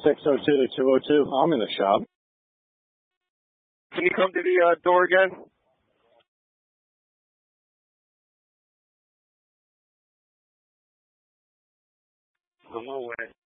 602 to 202. I'm in the shop. Can you come to the door again? I'm away.